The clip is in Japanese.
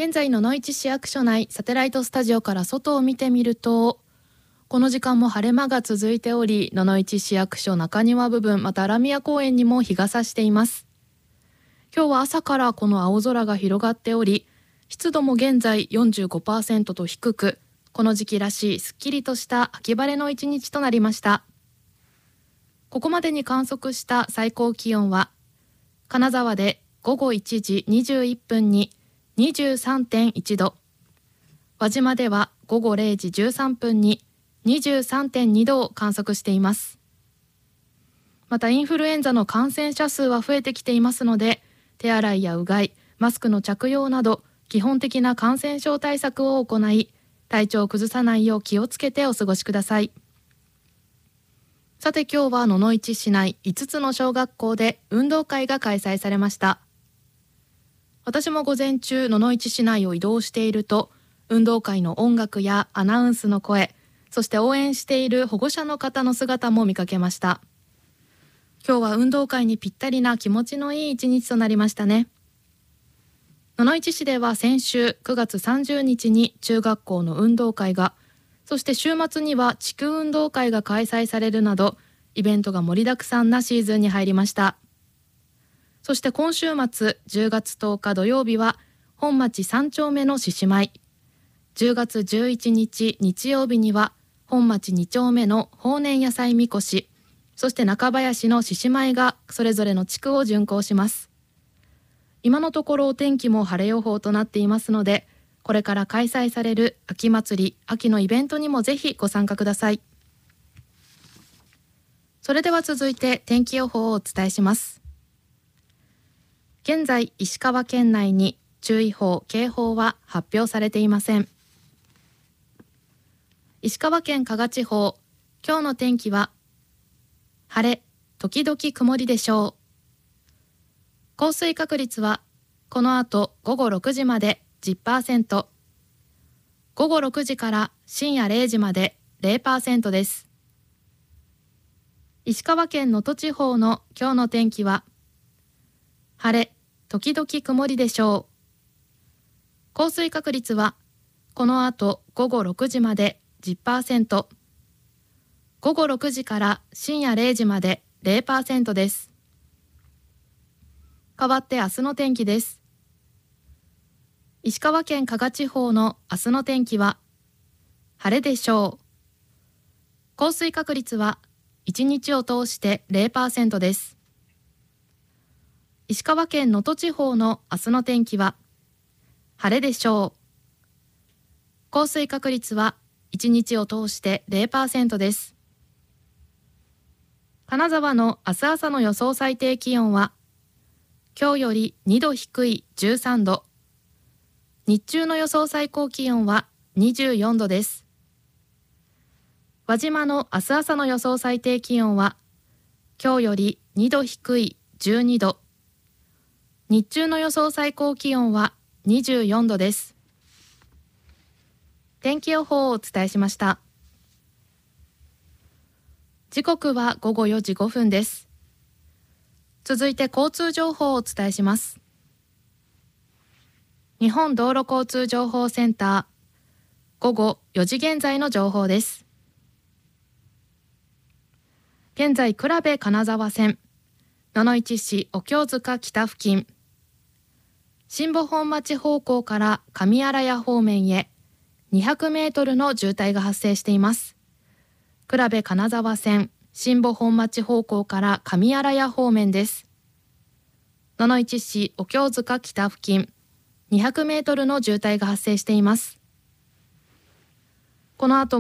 現在野々市市役所内サテライトスタジオから外を見てみると、この時間も晴れ間が続いており、野々市市役所中庭部分、またアラミア公園にも日が差しています。今日は朝からこの青空が広がっており、湿度も現在 45% と低く、この時期らしいすっきりとした秋晴れの一日となりました。ここまでに観測した最高気温は、金沢で午後1時21分に 23.1 度、輪島では午後0時13分に 23.2 度を観測しています。またインフルエンザの感染者数は増えてきていますので、手洗いやうがい、マスクの着用など基本的な感染症対策を行い、体調を崩さないよう気をつけてお過ごしください。さて今日は野々市市内5つの小学校で運動会が開催されました。私も午前中野々市市内を移動していると、運動会の音楽やアナウンスの声、そして応援している保護者の方の姿も見かけました。今日は運動会にぴったりな気持ちのいい一日となりましたね。野々市市では先週9月30日に中学校の運動会が、そして週末には地区運動会が開催されるなど、イベントが盛りだくさんなシーズンに入りました。そして今週末10月10日土曜日は本町3丁目の獅子舞、10月11日日曜日には本町2丁目の豊年野菜みこし、そして中林の獅子舞がそれぞれの地区を巡行します。今のところお天気も晴れ予報となっていますので、これから開催される秋祭り、秋のイベントにもぜひご参加ください。それでは続いて天気予報をお伝えします。現在石川県内に注意報・警報は発表されていません。石川県加賀地方、今日の天気は晴れ時々曇りでしょう。降水確率はこの後午後6時まで 10%、 午後6時から深夜0時まで 0% です。石川県能登地方の今日の天気は晴れ時々曇りでしょう。降水確率はこの後午後6時まで 10%、 午後6時から深夜0時まで 0% です。代わって明日の天気です。石川県加賀地方の明日の天気は晴れでしょう。降水確率は1日を通して 0% です。石川県能登地方の明日の天気は晴れでしょう。降水確率は1日を通して 0% です。金沢の明日朝の予想最低気温は今日より2度低い13度、日中の予想最高気温は24度です。輪島の明日朝の予想最低気温は今日より2度低い12度、日中の予想最高気温は24度です。天気予報をお伝えしました。時刻は午後4時5分です。続いて交通情報をお伝えします。日本道路交通情報センター、午後4時現在の情報です。現在倉部金沢線、野々市市お京塚北付近、新保本町方向から上新谷方面へ200メートルの渋滞が発生しています。倉部金沢線、新保本町方向から上新谷方面です。野々市市お京塚北付近、200メートルの渋滞が発生しています。この後